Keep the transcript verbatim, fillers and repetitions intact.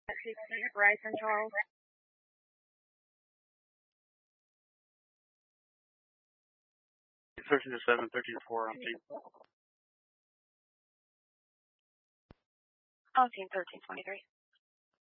Bryson Charles. thirteen to seven, thirteen to four on team. On team thirteen twenty-three.